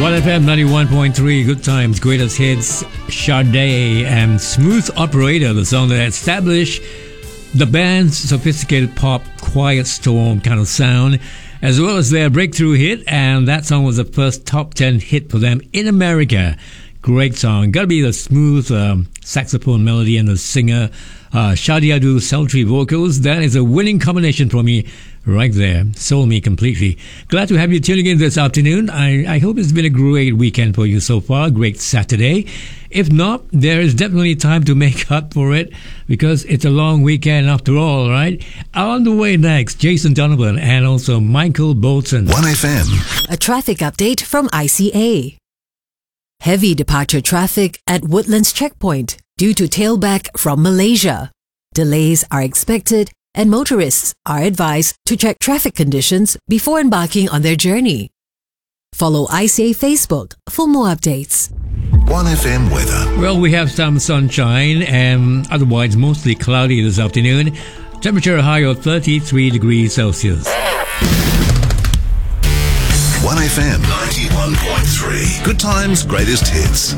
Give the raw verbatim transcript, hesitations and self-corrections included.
one F M ninety-one point three, Good Times, Greatest Hits, Sade and Smooth Operator, the song that established the band's sophisticated pop, quiet storm kind of sound, as well as their breakthrough hit, and that song was the first top ten hit for them in America. Great song. Gotta be the smooth um, saxophone melody and the singer uh, Shadi Adu's sultry vocals. That is a winning combination for me right there. Sold me completely. Glad to have you tuning in this afternoon. I, I hope it's been a great weekend for you so far. Great Saturday. If not, there is definitely time to make up for it because it's a long weekend after all, right? On the way next, Jason Donovan and also Michael Bolton. one F M. A traffic update from I C A. Heavy departure traffic at Woodlands Checkpoint due to tailback from Malaysia. Delays are expected and motorists are advised to check traffic conditions before embarking on their journey. Follow I C A Facebook for more updates. one F M weather. Well, we have some sunshine and otherwise mostly cloudy this afternoon. Temperature high of thirty-three degrees Celsius. one F M ninety-one point three. Good Times, Greatest Hits.